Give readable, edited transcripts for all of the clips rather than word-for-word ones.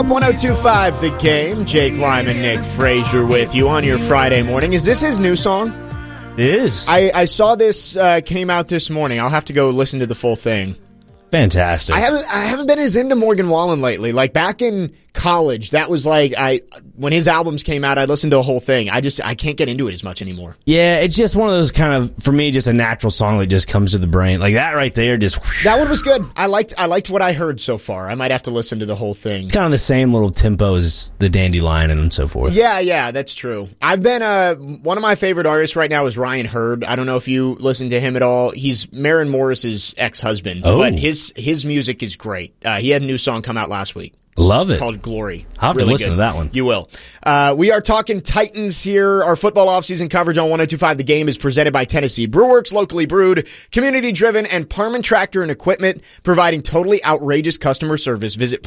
1025 The Game. Jake Lyman, Nick Frazier with you on your Friday morning. Is this his new song? It is. I saw this came out this morning. I'll have to go listen to the full thing. Fantastic. I haven't been as into Morgan Wallen lately. Like back in college, that was like when his albums came out, I'd listen to the whole thing. I can't get into it as much anymore. Yeah, it's just one of those kind of, for me, just a natural song that just comes to the brain. Like that right there, just that one was good. I liked what I heard so far. I might have to listen to the whole thing. Kind of the same little tempo as the Dandelion and so forth. Yeah, that's true. I've been one of my favorite artists right now is Ryan Hurd. I don't know if you listen to him at all. He's Maren Morris's ex-husband, but his music is great. He had a new song come out last week. Love it. Called Glory. I'll have to listen to that one. You will. We are talking Titans here. Our football offseason coverage on 102.5 The Game is presented by Tennessee Brewworks, locally brewed, community-driven, and Parman Tractor and Equipment, providing totally outrageous customer service. Visit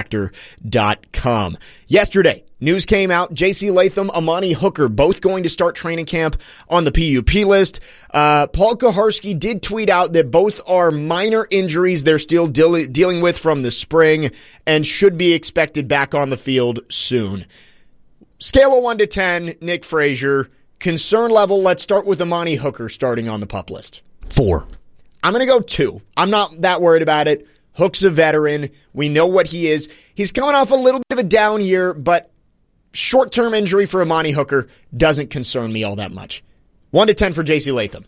ParmanTractor.com. Yesterday, news came out. J.C. Latham, Amani Hooker, both going to start training camp on the PUP list. Paul Kuharsky did tweet out that both are minor injuries they're still dealing with from the spring and should be expected back on the field soon. Scale of 1 to 10, Nick Frazier. Concern level, let's start with Amani Hooker starting on the PUP list. 4. I'm going to go 2. I'm not that worried about it. Hook's a veteran. We know what he is. He's coming off a little bit of a down year, but short-term injury for Amani Hooker doesn't concern me all that much. 1 to 10 for J.C. Latham.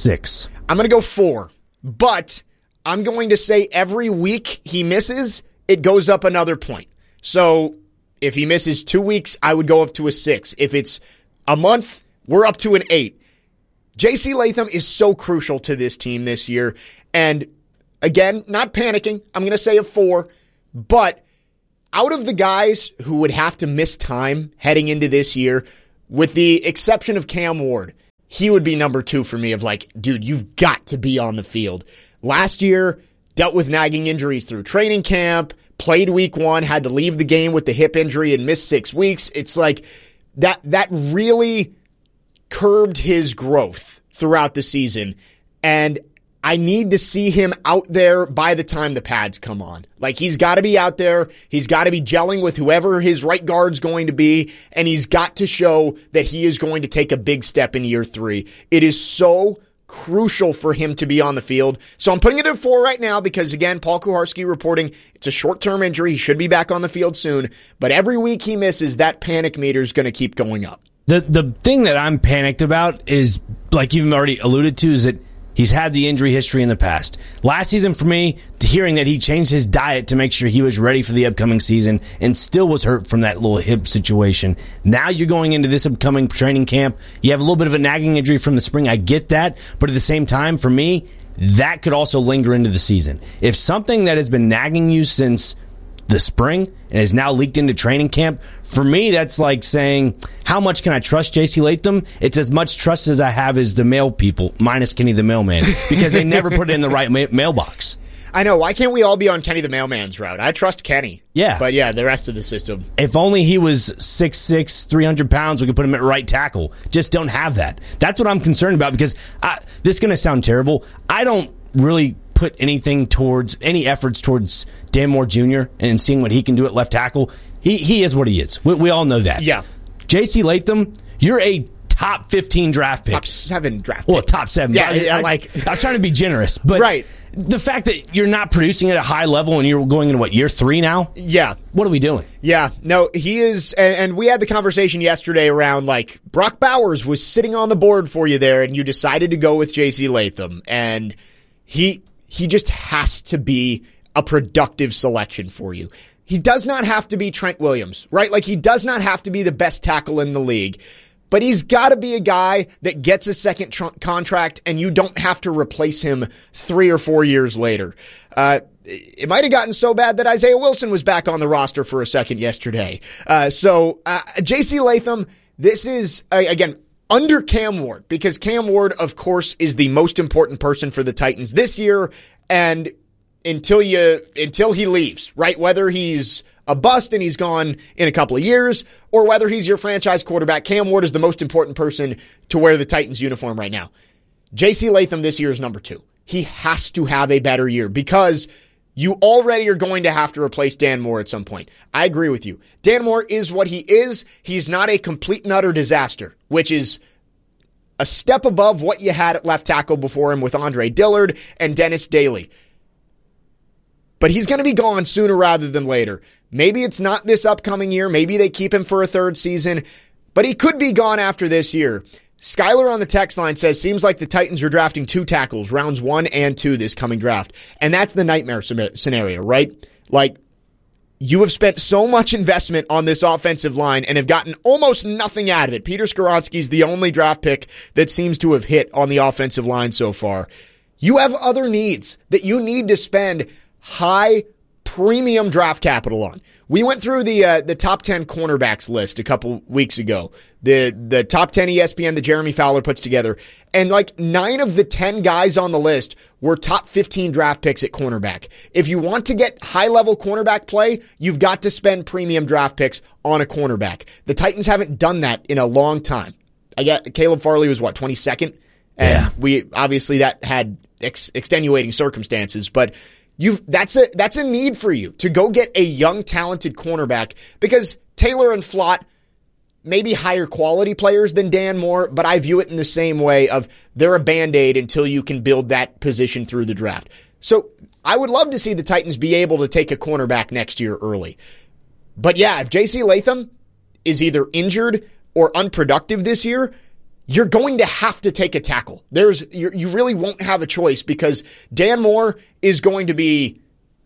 6. I'm going to go 4, but I'm going to say every week he misses, it goes up another point. So if he misses 2 weeks, I would go up to a 6. If it's a month, we're up to an 8. J.C. Latham is so crucial to this team this year, and again, not panicking. I'm going to say a 4, but out of the guys who would have to miss time heading into this year, with the exception of Cam Ward, he would be number 2 for me of like, dude, you've got to be on the field. Last year, dealt with nagging injuries through training camp, played week 1, had to leave the game with the hip injury and missed 6 weeks. It's like that really curbed his growth throughout the season, and I need to see him out there by the time the pads come on. Like, he's got to be out there. He's got to be gelling with whoever his right guard's going to be, and he's got to show that he is going to take a big step in year 3. It is so crucial for him to be on the field. So I'm putting it at 4 right now because, again, Paul Kuharsky reporting it's a short-term injury. He should be back on the field soon. But every week he misses, that panic meter is going to keep going up. The thing that I'm panicked about is, like you've already alluded to, is that he's had the injury history in the past. Last season for me, hearing that he changed his diet to make sure he was ready for the upcoming season and still was hurt from that little hip situation. Now you're going into this upcoming training camp. You have a little bit of a nagging injury from the spring. I get that. But at the same time, for me, that could also linger into the season. If something that has been nagging you since the spring and is now leaked into training camp, for me, that's like saying, how much can I trust J.C. Latham? It's as much trust as I have as the mail people, minus Kenny the Mailman, because they never put it in the right mailbox. I know. Why can't we all be on Kenny the Mailman's route? I trust Kenny. Yeah. But yeah, the rest of the system. If only he was 6'6", 300 pounds, we could put him at right tackle. Just don't have that. That's what I'm concerned about, because this is going to sound terrible. I don't really put any efforts towards Dan Moore Jr. and seeing what he can do at left tackle. He is what he is. We all know that. Yeah. J.C. Latham, you're a top 15 draft pick. Top 7 draft pick. Well, top 7. Yeah, I was trying to be generous, but right. The fact that you're not producing at a high level and you're going into, year 3 now? Yeah. What are we doing? Yeah. No, he is, and we had the conversation yesterday around, Brock Bowers was sitting on the board for you there, and you decided to go with J.C. Latham, and he just has to be a productive selection for you. He does not have to be Trent Williams, right? He does not have to be the best tackle in the league. But he's got to be a guy that gets a second contract and you don't have to replace him 3 or 4 years later. It might have gotten so bad that Isaiah Wilson was back on the roster for a second yesterday. So J.C. Latham, this is, again, under Cam Ward, because Cam Ward, of course, is the most important person for the Titans this year and until he leaves, right? Whether he's a bust and he's gone in a couple of years, or whether he's your franchise quarterback, Cam Ward is the most important person to wear the Titans uniform right now. J.C. Latham this year is number 2. He has to have a better year because you already are going to have to replace Dan Moore at some point. I agree with you. Dan Moore is what he is. He's not a complete and utter disaster, which is a step above what you had at left tackle before him with Andre Dillard and Dennis Daly. But he's going to be gone sooner rather than later. Maybe it's not this upcoming year. Maybe they keep him for a third season. But he could be gone after this year. Skyler on the text line says, seems like the Titans are drafting 2 tackles, rounds 1 and 2 this coming draft. And that's the nightmare scenario, right? Like, you have spent so much investment on this offensive line and have gotten almost nothing out of it. Peter Skoronski's the only draft pick that seems to have hit on the offensive line so far. You have other needs that you need to spend high premium draft capital on. We went through the top 10 cornerbacks list a couple weeks ago. The top 10 ESPN that Jeremy Fowler puts together. And like 9 of the 10 guys on the list were top 15 draft picks at cornerback. If you want to get high-level cornerback play, you've got to spend premium draft picks on a cornerback. The Titans haven't done that in a long time. Caleb Farley was 22nd? And we obviously that had extenuating circumstances, but that's a need for you to go get a young, talented cornerback, because Taylor and Flott may be higher quality players than Dan Moore, but I view it in the same way of they're a Band-Aid until you can build that position through the draft. So I would love to see the Titans be able to take a cornerback next year early. But yeah, if J.C. Latham is either injured or unproductive this year, you're going to have to take a tackle. You really won't have a choice, because Dan Moore is going to be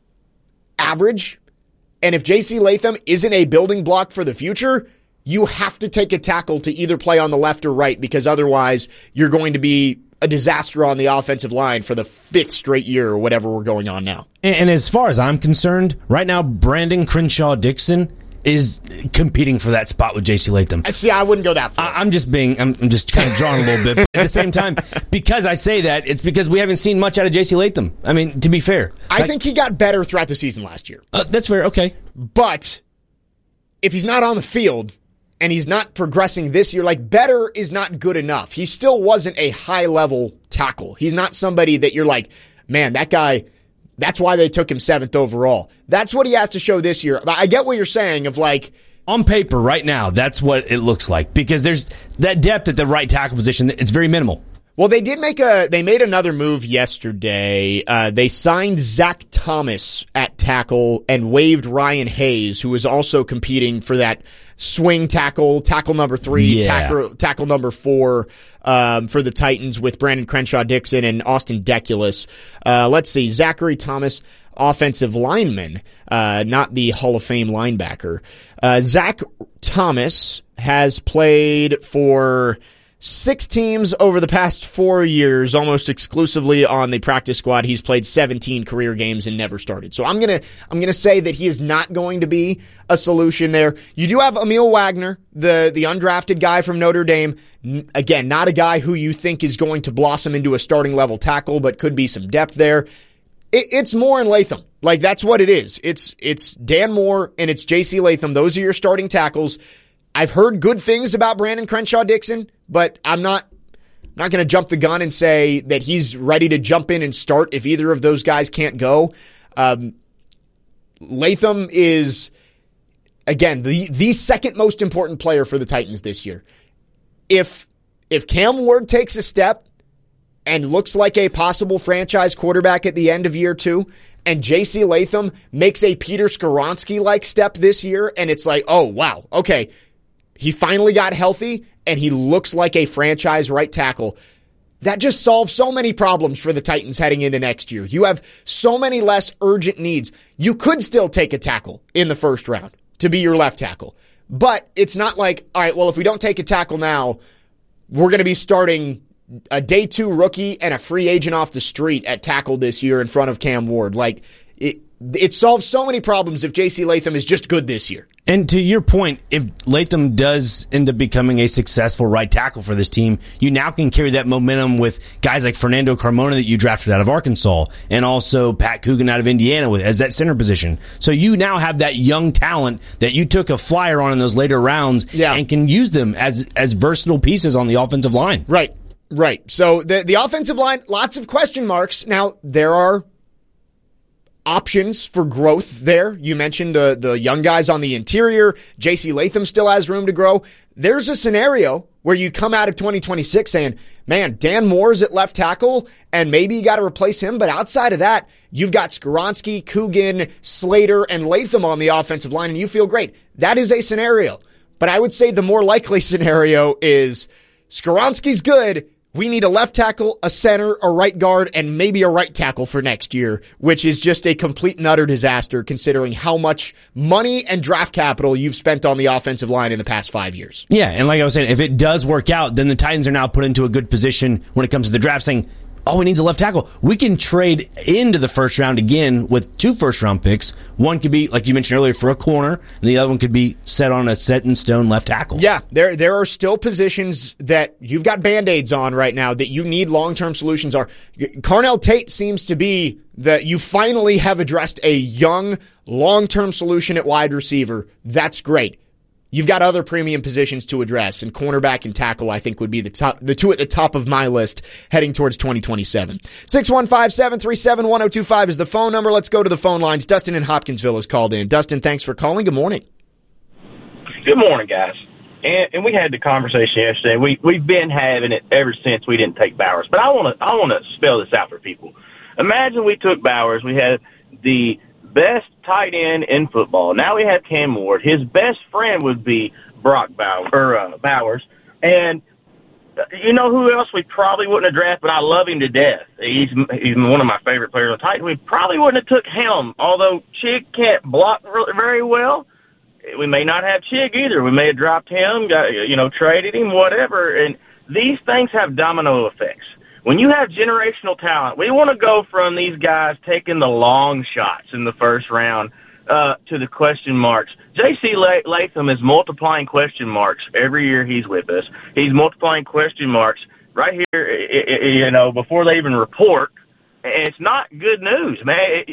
average. And if J.C. Latham isn't a building block for the future, you have to take a tackle to either play on the left or right, because otherwise you're going to be a disaster on the offensive line for the 5th straight year or whatever we're going on now. And as far as I'm concerned, right now, Brandon Crenshaw-Dickson is competing for that spot with J.C. Latham. See, I wouldn't go that far. I'm just kind of drawing a little bit. But at the same time, because I say that, it's because we haven't seen much out of J.C. Latham. I mean, to be fair. I think he got better throughout the season last year. That's fair, okay. But if he's not on the field and he's not progressing this year, like, better is not good enough. He still wasn't a high-level tackle. He's not somebody that you're like, man, that guy, that's why they took him 7th overall. That's what he has to show this year. I get what you're saying of, like, on paper right now, that's what it looks like, because there's that depth at the right tackle position. It's very minimal. Well, they made another move yesterday. They signed Zach Thomas at tackle and waived Ryan Hayes, who was also competing for that swing tackle number 3, tackle number 4 for the Titans with Brandon Crenshaw-Dickson and Austin Deculus. Let's see, Zachary Thomas, offensive lineman, not the Hall of Fame linebacker. Zach Thomas has played for 6 teams over the past 4 years, almost exclusively on the practice squad. He's played 17 career games and never started. So I'm gonna say that he is not going to be a solution there. You do have Emil Wagner, the undrafted guy from Notre Dame. Again, not a guy who you think is going to blossom into a starting level tackle, but could be some depth there. It's Moore and Latham. Like, that's what it is. It's Dan Moore and it's J.C. Latham. Those are your starting tackles. I've heard good things about Brandon Crenshaw-Dickson, but I'm not going to jump the gun and say that he's ready to jump in and start if either of those guys can't go. Latham is, again, the second most important player for the Titans this year. If Cam Ward takes a step and looks like a possible franchise quarterback at the end of year 2, and J.C. Latham makes a Peter Skoronski-like step this year, and it's like, oh, wow, okay, he finally got healthy, and he looks like a franchise right tackle. That just solves so many problems for the Titans heading into next year. You have so many less urgent needs. You could still take a tackle in the first round to be your left tackle. But it's not like, all right, well, if we don't take a tackle now, we're going to be starting a day 2 rookie and a free agent off the street at tackle this year in front of Cam Ward. Like, it solves so many problems if J.C. Latham is just good this year. And to your point, if Latham does end up becoming a successful right tackle for this team, you now can carry that momentum with guys like Fernando Carmona that you drafted out of Arkansas, and also Pat Coogan out of Indiana as that center position. So you now have that young talent that you took a flyer on in those later rounds, and can use them as versatile pieces on the offensive line. Right. So the offensive line, lots of question marks. Now, there are options for growth there. You mentioned the young guys on the interior. J.C. Latham still has room to grow. There's a scenario where you come out of 2026 saying, man, Dan Moore's at left tackle, and maybe you got to replace him. But outside of that, you've got Skoronski, Coogan, Slater, and Latham on the offensive line, and you feel great. That is a scenario. But I would say the more likely scenario is Skoronski's good. We need a left tackle, a center, a right guard, and maybe a right tackle for next year, which is just a complete and utter disaster considering how much money and draft capital you've spent on the offensive line in the past 5 years. Yeah, and like I was saying, if it does work out, then the Titans are now put into a good position when it comes to the draft, saying, all we need is a left tackle. We can trade into the first round again with 2 first-round picks. One could be, like you mentioned earlier, for a corner, and the other one could be set on a set-in-stone left tackle. Yeah, there are still positions that you've got Band-Aids on right now that you need long-term solutions on. Carnell Tate seems to be that you finally have addressed a young, long-term solution at wide receiver. That's great. You've got other premium positions to address, and cornerback and tackle, I think, would be the two at the top of my list heading towards 2027. 615-737-1025 is the phone number. Let's go to the phone lines. Dustin in Hopkinsville has called in. Dustin, thanks for calling. Good morning. Good morning, guys. And we had the conversation yesterday. We've been having it ever since we didn't take Bowers. But I want to spell this out for people. Imagine we took Bowers. We had the best tight end in football. Now we have Cam Ward. His best friend would be Brock Bowers. And you know who else we probably wouldn't have drafted, but I love him to death. He's one of my favorite players on Titan. We probably wouldn't have took him, although Chig can't block very well. We may not have Chig either. We may have dropped him, traded him, whatever. And these things have domino effects. When you have generational talent, we want to go from these guys taking the long shots in the first round to the question marks. J.C. Latham is multiplying question marks every year he's with us. He's multiplying question marks right here, before they even report. And it's not good news, man.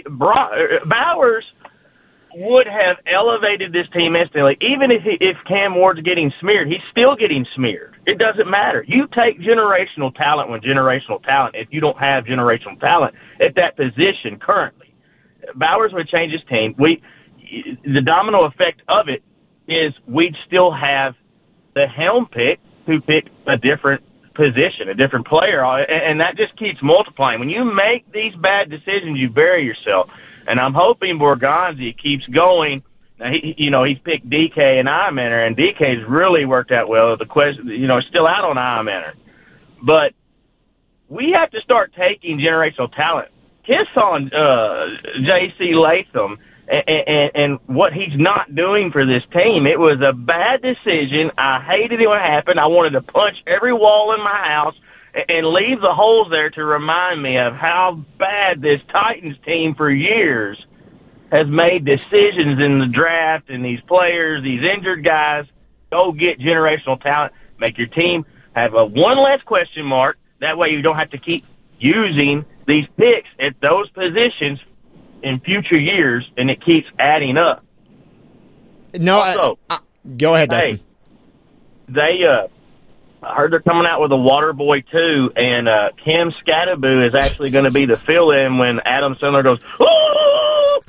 Bowers would have elevated this team instantly. Even if Cam Ward's getting smeared, he's still getting smeared. It doesn't matter. You take generational talent when generational talent, if you don't have generational talent at that position currently. Bowers would change his team. The domino effect of it is we'd still have the helm pick who picked a different position, a different player, and that just keeps multiplying. When you make these bad decisions, you bury yourself. And I'm hoping Borgonzi keeps going. Now, he's picked DK and Ironman, and DK's really worked out well. The question, still out on Ironman. But we have to start taking generational talent. Kiss on J.C. Latham and what he's not doing for this team. It was a bad decision. I hated it when it happened. I wanted to punch every wall in my house and leave the holes there to remind me of how bad this Titans team for years has made decisions in the draft, and these players, these injured guys, go get generational talent, make your team have one less question mark. That way you don't have to keep using these picks at those positions in future years, and it keeps adding up. No, also, go ahead, Dustin. I heard they're coming out with a Water Boy 2, and Kim Scatterboo is actually going to be the fill-in when Adam Sandler goes, oh!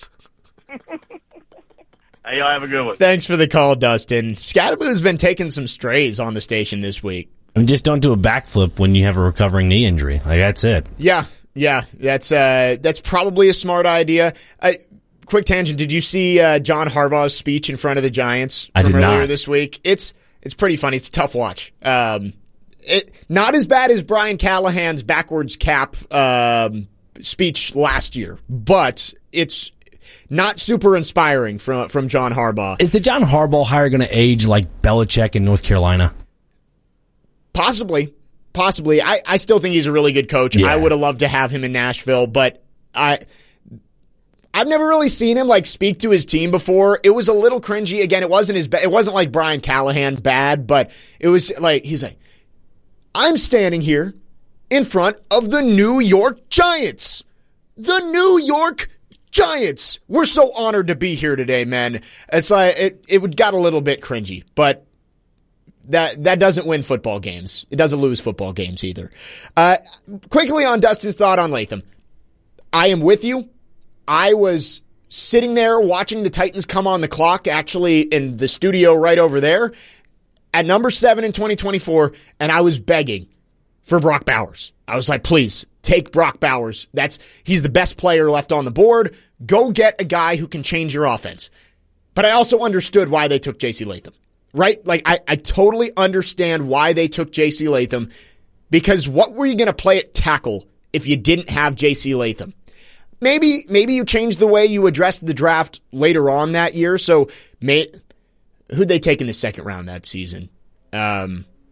Hey, y'all have a good one. Thanks for the call, Dustin. Scatterboo's been taking some strays on the station this week. And just don't do a backflip when you have a recovering knee injury. Like, that's it. Yeah, that's probably a smart idea. Quick tangent, did you see John Harbaugh's speech in front of the Giants from earlier this week? It's pretty funny. It's a tough watch. Not as bad as Brian Callahan's backwards cap speech last year, but it's not super inspiring from John Harbaugh. Is the John Harbaugh hire going to age like Belichick in North Carolina? Possibly. I still think he's a really good coach. Yeah. I would have loved to have him in Nashville, but I've never really seen him speak to his team before. It was a little cringy. Again, it wasn't like Brian Callahan bad, but it was he's like, I'm standing here in front of the New York Giants. The New York Giants. We're so honored to be here today, man. It's like it got a little bit cringy, but that doesn't win football games. It doesn't lose football games either. Quickly on Dustin's thought on Latham. I am with you. I was sitting there watching the Titans come on the clock, actually in the studio right over there, at number 7 in 2024, and I was begging for Brock Bowers. I was like, please, take Brock Bowers. He's the best player left on the board. Go get a guy who can change your offense. But I also understood why they took J.C. Latham, right? Like, I totally understand why they took J.C. Latham, because what were you going to play at tackle if you didn't have J.C. Latham? Maybe you changed the way you addressed the draft later on that year. So, who'd they take in the second round that season? Why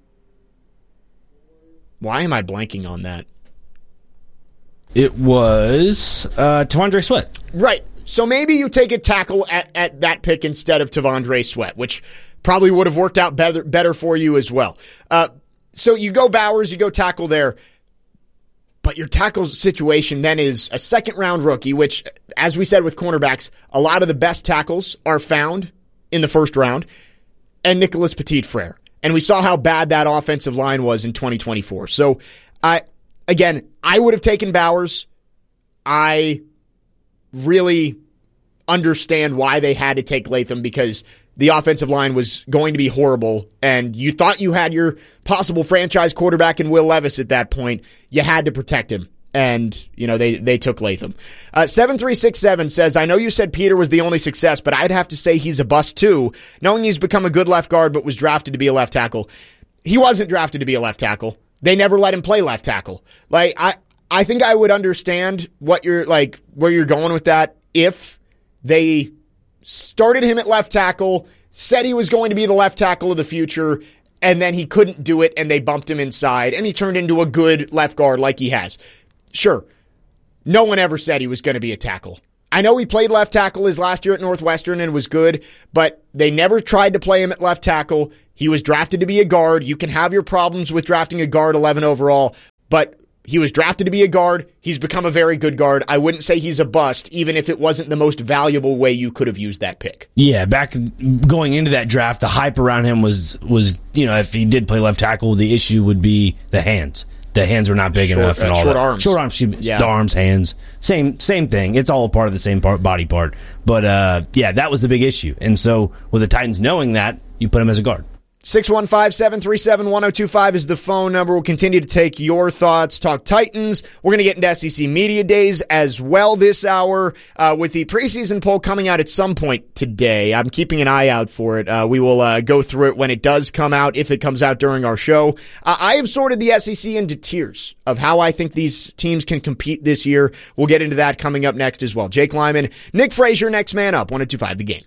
am I blanking on that? It was T'Vondre Sweat. Right. So maybe you take a tackle at that pick instead of T'Vondre Sweat, which probably would have worked out better for you as well. So you go Bowers, you go tackle there. But your tackle situation then is a second-round rookie, which, as we said with cornerbacks, a lot of the best tackles are found in the first round, and Nicholas Petit-Frere. And we saw how bad that offensive line was in 2024. So, I would have taken Bowers. I really understand why they had to take Latham, because the offensive line was going to be horrible, and you thought you had your possible franchise quarterback in Will Levis at that point. You had to protect him, and they took Latham. 7367 says, I know you said Peter was the only success, but I'd have to say he's a bust too, knowing he's become a good left guard but was drafted to be a left tackle. He wasn't drafted to be a left tackle. They never let him play left tackle. Like, I think I would understand where you're going with that if they started him at left tackle, said he was going to be the left tackle of the future, and then he couldn't do it, and they bumped him inside, and he turned into a good left guard like he has. Sure, no one ever said he was going to be a tackle. I know he played left tackle his last year at Northwestern and was good, but they never tried to play him at left tackle. He was drafted to be a guard. You can have your problems with drafting a guard 11 overall, but he was drafted to be a guard. He's become a very good guard. I wouldn't say he's a bust, even if it wasn't the most valuable way you could have used that pick. Yeah, back going into that draft, the hype around him was if he did play left tackle, the issue would be the hands. The hands were not big enough and all short that. Arms. Short arms. The arms, hands. Same thing. It's all a part of the same body part. But, that was the big issue. And so with the Titans knowing that, you put him as a guard. 615-737-1025 is the phone number. We'll continue to take your thoughts, talk Titans. We're going to get into SEC Media Days as well this hour with the preseason poll coming out at some point today. I'm keeping an eye out for it. We will go through it when it does come out, if it comes out during our show. I have sorted the SEC into tiers of how I think these teams can compete this year. We'll get into that coming up next as well. Jake Lyman, Nick Frazier, next man up, 102.5 The Game.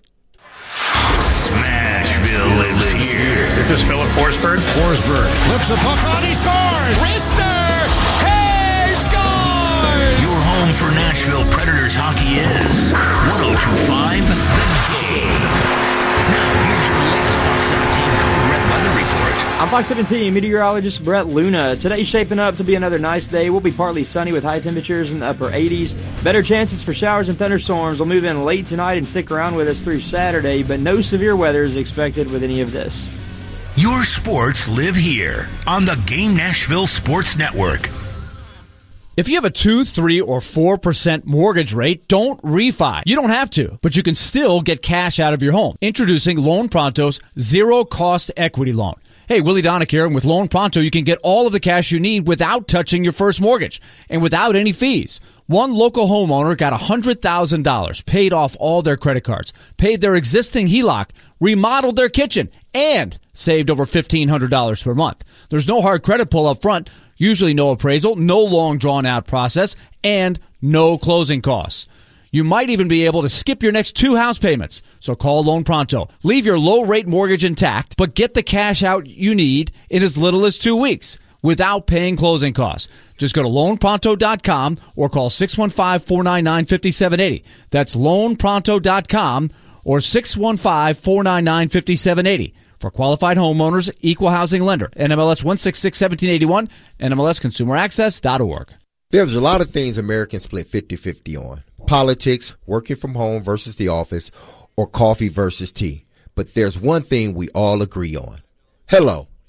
Smashville lives here. This is Philip Forsberg. Forsberg flips a puck. He scores! Rister! He scores! Your home for Nashville Predators hockey is 102.5 The Game. Now, here's your latest Fox 17 Code Red weather report. I'm Fox 17 meteorologist Brett Luna. Today's shaping up to be another nice day. We'll be partly sunny with high temperatures in the upper 80s. Better chances for showers and thunderstorms will move in late tonight and stick around with us through Saturday, but no severe weather is expected with any of this. Your sports live here on the Game Nashville Sports Network. If you have a 2, 3, or 4% mortgage rate, don't refi. You don't have to, but you can still get cash out of your home. Introducing Loan Pronto's zero-cost equity loan. Hey, Willie Donick here, and with Loan Pronto, you can get all of the cash you need without touching your first mortgage and without any fees. One local homeowner got $100,000, paid off all their credit cards, paid their existing HELOC, remodeled their kitchen, and saved over $1,500 per month. There's no hard credit pull up front, usually no appraisal, no long drawn-out process, and no closing costs. You might even be able to skip your next 2 house payments. So call Loan Pronto. Leave your low-rate mortgage intact, but get the cash out you need in as little as 2 weeks without paying closing costs. Just go to loanpronto.com or call 615-499-5780. That's loanpronto.com or 615-499-5780. For qualified homeowners, equal housing lender. NMLS 1661781, NMLSconsumeraccess.org. There's a lot of things Americans split 50-50 on. Politics, working from home versus the office, or coffee versus tea. But there's one thing we all agree on. Hello,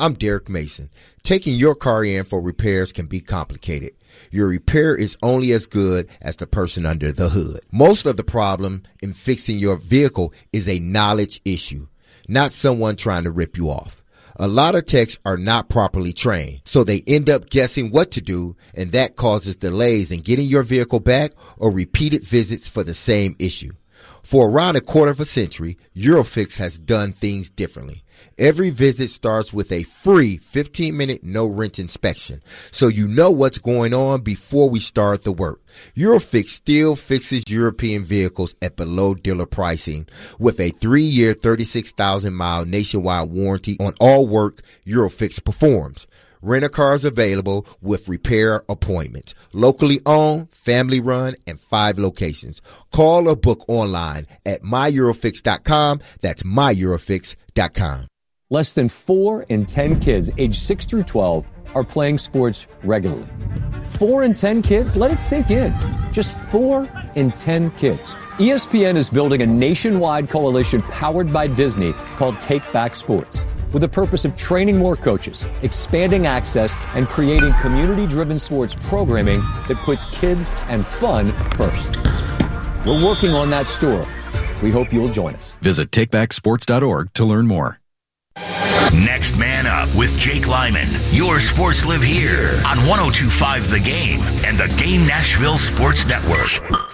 I'm Derek Mason. Taking your car in for repairs can be complicated. Your repair is only as good as the person under the hood. Most of the problem in fixing your vehicle is a knowledge issue, not someone trying to rip you off. A lot of techs are not properly trained, so they end up guessing what to do, and that causes delays in getting your vehicle back or repeated visits for the same issue. For around a quarter of a century, Eurofix has done things differently. Every visit starts with a free 15-minute no-wrench inspection, so you know what's going on before we start the work. Eurofix still fixes European vehicles at below dealer pricing with a 3-year, 36,000-mile nationwide warranty on all work Eurofix performs. Rent-a-cars available with repair appointments. Locally owned, family run, and 5 locations. Call or book online at myEurofix.com. That's myEurofix.com. Less than 4 in 10 kids aged 6 through 12 are playing sports regularly. 4 in 10 kids? Let it sink in. Just 4 in 10 kids. ESPN is building a nationwide coalition powered by Disney called Take Back Sports, with the purpose of training more coaches, expanding access, and creating community-driven sports programming that puts kids and fun first. We're working on that story. We hope you'll join us. Visit takebacksports.org to learn more. Next Man Up with Jake Lyman. Your sports live here on 102.5 The Game and the Game Nashville Sports Network.